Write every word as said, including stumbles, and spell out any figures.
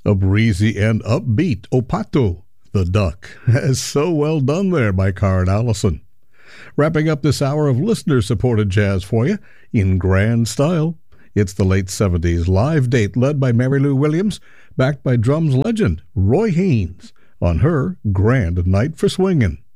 A breezy and upbeat Opato, the duck, as so well done there by Card Allison. Wrapping up this hour of listener-supported jazz for you in grand style, it's the late seventies live date led by Mary Lou Williams, backed by drums legend Roy Haynes on her Grand Night for Swingin'.